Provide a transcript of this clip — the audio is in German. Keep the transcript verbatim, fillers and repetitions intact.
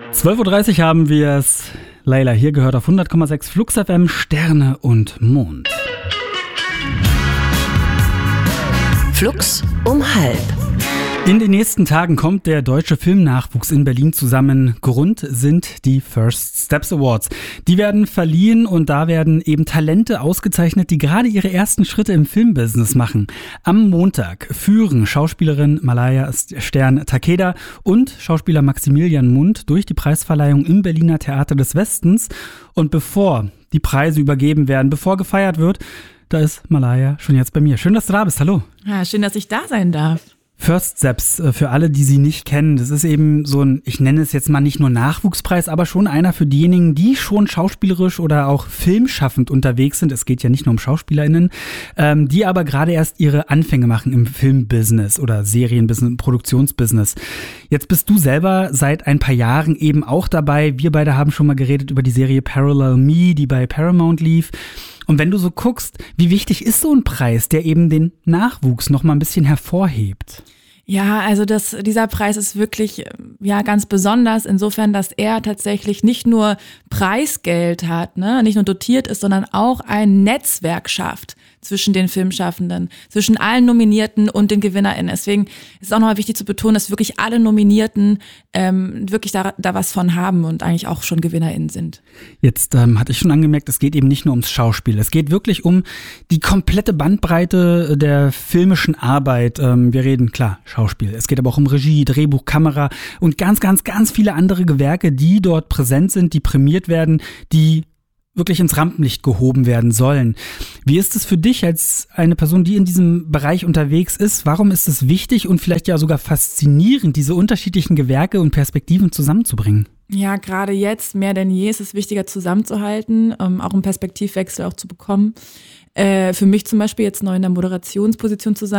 zwölf Uhr dreißig haben wir es. Leila hier gehört auf hundert Komma sechs Flux F M, Sterne und Mond. Flux um halb. In den nächsten Tagen kommt der deutsche Filmnachwuchs in Berlin zusammen. Grund sind die First Steps Awards. Die werden verliehen und da werden eben Talente ausgezeichnet, die gerade ihre ersten Schritte im Filmbusiness machen. Am Montag führen Schauspielerin Malaya Stern Takeda und Schauspieler Maximilian Mundt durch die Preisverleihung im Berliner Theater des Westens. Und bevor die Preise übergeben werden, bevor gefeiert wird, da ist Malaya schon jetzt bei mir. Schön, dass du da bist. Hallo. Ja, schön, dass ich da sein darf. First Steps, für alle, die sie nicht kennen, das ist eben so ein, ich nenne es jetzt mal nicht nur Nachwuchspreis, aber schon einer für diejenigen, die schon schauspielerisch oder auch filmschaffend unterwegs sind. Es geht ja nicht nur um SchauspielerInnen, ähm, die aber gerade erst ihre Anfänge machen im Filmbusiness oder Serienbusiness, Produktionsbusiness. Jetzt bist du selber seit ein paar Jahren eben auch dabei. Wir beide haben schon mal geredet über die Serie Parallel Me, die bei Paramount lief. Und wenn du so guckst, wie wichtig ist so ein Preis, der eben den Nachwuchs noch mal ein bisschen hervorhebt? Ja, also das, dieser Preis ist wirklich ja ganz besonders insofern, dass er tatsächlich nicht nur Preisgeld hat, ne, nicht nur dotiert ist, sondern auch ein Netzwerk schafft zwischen den Filmschaffenden, zwischen allen Nominierten und den GewinnerInnen. Deswegen ist es auch nochmal wichtig zu betonen, dass wirklich alle Nominierten ähm, wirklich da, da was von haben und eigentlich auch schon GewinnerInnen sind. Jetzt ähm, hatte ich schon angemerkt, es geht eben nicht nur ums Schauspiel. Es geht wirklich um die komplette Bandbreite der filmischen Arbeit. Ähm, wir reden, klar, Schauspiel. Es geht aber auch um Regie, Drehbuch, Kamera und ganz, ganz, ganz viele andere Gewerke, die dort präsent sind, die prämiert werden, die wirklich ins Rampenlicht gehoben werden sollen. Wie ist es für dich als eine Person, die in diesem Bereich unterwegs ist? Warum ist es wichtig und vielleicht ja sogar faszinierend, diese unterschiedlichen Gewerke und Perspektiven zusammenzubringen? Ja, gerade jetzt mehr denn je ist es wichtiger zusammenzuhalten, ähm, auch einen Perspektivwechsel auch zu bekommen. Äh, für mich zum Beispiel jetzt neu in der Moderationsposition zu sein,